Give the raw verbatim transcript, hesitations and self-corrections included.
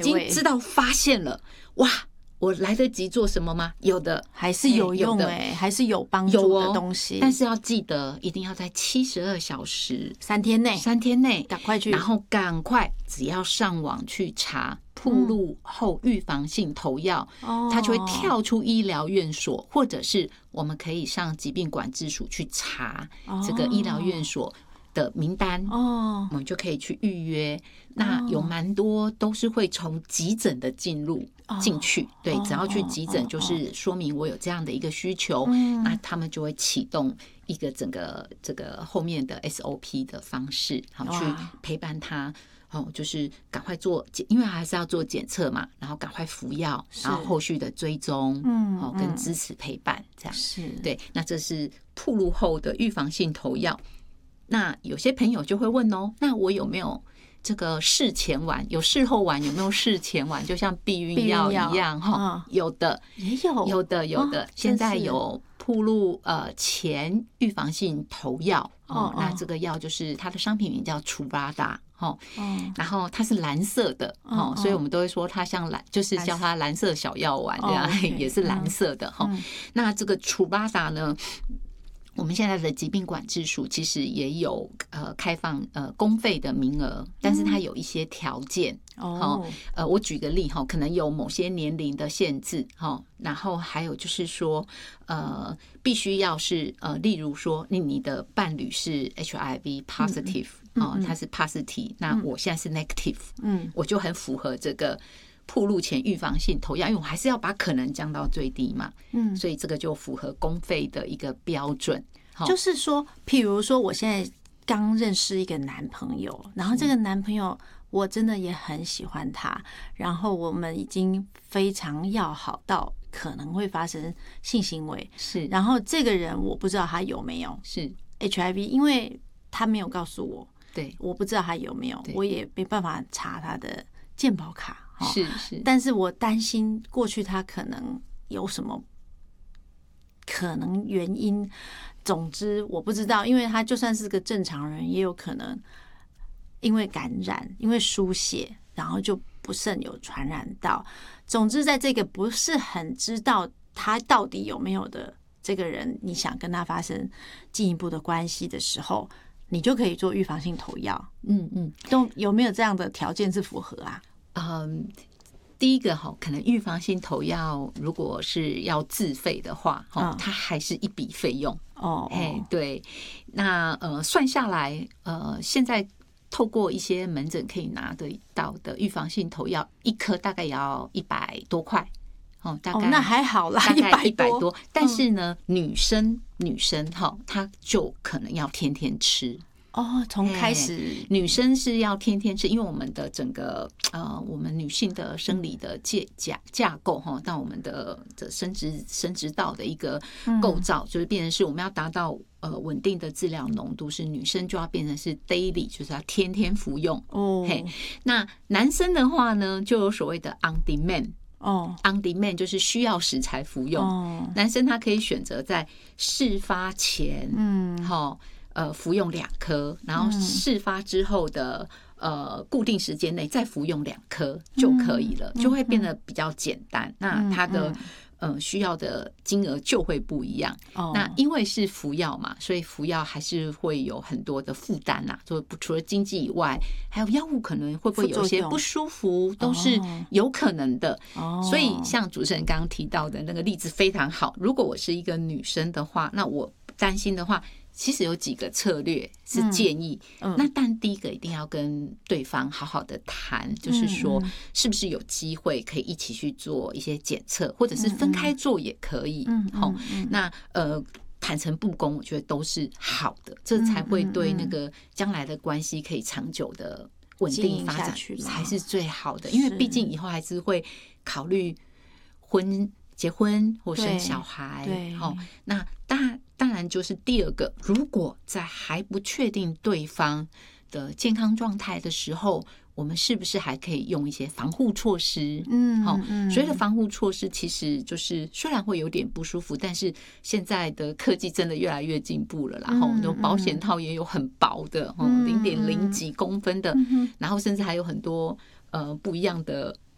经知道发现了，哇！我来得及做什么吗？有的， 还是有用哎、欸，还是有帮助的东西、哦。 但是要记得，一定要在七十二小时、 三天内， 三天内赶快去， 然后赶快，只要上网去查暴露后预防性投药，嗯、它就会跳出医疗院所，哦、或者是我们可以上疾病管制署去查这个医疗院所的名单，哦，我们就可以去预约。那有蛮多都是会从急诊的进入。进去，对，只要去急诊，就是说明我有这样的一个需求，那他们就会启动一个整个这个后面的 S O P 的方式，好去陪伴他，哦，就是赶快做，因为还是要做检测嘛，然后赶快服药，然后后续的追踪，嗯，哦，跟支持陪伴，这样是对。那这是暴露后的预防性投药。那有些朋友就会问哦，那我有没有？这个事前丸有事后丸，有没有事前丸？就像避孕药一样哈、嗯，有的也有， 有的有的。哦、现在有暴露呃前预防性投药哦，哦那这个药就是它的商品名叫楚巴达哦，哦然后它是蓝色的哦，哦所以我们都会说它像蓝，就是叫它蓝色小药丸这样，哦 okay, 也是蓝色的哈、嗯。那这个楚巴达呢？我们现在的疾病管制署其实也有呃开放呃公费的名额，但是它有一些条件哦。呃，我举个例哈，可能有某些年龄的限制哈，然后还有就是说呃，必须要是呃，例如说你你的伴侣是 H I V positive 哦，他是 positive， 那我现在是 negative， 嗯，我就很符合这个。暴露前预防性投药，因为我还是要把可能降到最低嘛，嗯，所以这个就符合公费的一个标准。 就是说，譬如说，我现在刚认识一个男朋友，然后这个男朋友我真的也很喜欢他，然后我们已经非常要好到可能会发生性行为， 是， 然后这个人我不知道他有没有是 H I V， 因为他没有告诉我， 对， 我不知道他有没有，我也没办法查他的健保卡。 是是， 但是我担心过去他可能有什么可能原因，总之我不知道，因为他就算是个正常人，也有可能因为感染，因为输血，然后就不慎有传染到。总之，在这个不是很知道他到底有没有的这个人，你想跟他发生进一步的关系的时候，你就可以做预防性投药。嗯嗯，都有没有这样的条件是符合啊？ 嗯，第一个哈，可能预防性投药如果是要自费的话，哈、嗯，它还是一笔费用哦。哎，对，那呃算下来，呃，现在透过一些门诊可以拿得到的预防性投药，一颗大概也要一百多块。哦，大概、 哦、那还好啦， 大概一百多。但是呢，嗯、女生女生哈，她就可能要天天吃。 哦，从开始女生是要天天吃，因为我们的整个呃，我们女性的生理的架架构哈，到我们的的生殖生殖道的一个构造，嗯、就是变成是我们要达到呃稳定的治疗浓度，是女生就要变成是 daily， 就是要天天服用。哦，嘿，那男生的话呢，就有所谓的 on demand。哦 ，on demand 就是需要时才服用。哦，男生他可以选择在事发前，嗯，好。呃，服用两颗，然后事发之后的、嗯、呃固定时间内再服用两颗就可以了，嗯、就会变得比较简单。嗯、那它的、嗯、呃需要的金额就会不一样。哦、那因为是服药嘛，所以服药还是会有很多的负担啦。就除了经济以外，还有药物可能会不会有些不舒服，都是有可能的。哦、所以像主持人刚刚提到的那个例子非常好。如果我是一个女生的话，那我担心的话。其实有几个策略是建议，嗯嗯、那但第一个一定要跟对方好好的谈，嗯、就是说是不是有机会可以一起去做一些检测，或者是分开做也可以。嗯嗯嗯、那呃坦诚不公，我觉得都是好的，这才会对那个将来的关系可以长久的稳定发展才是最好的，因为毕竟以后还是会考虑婚。结婚或生小孩，对，好，那当当然就是第二个，如果在还不确定对方的健康状态的时候，我们是不是还可以用一些防护措施？嗯，好，所谓的防护措施其实就是虽然会有点不舒服，但是现在的科技真的越来越进步了啦，然后嗯、保险套也有很薄的，零点零几公分的，嗯、然后甚至还有很多呃不一样的。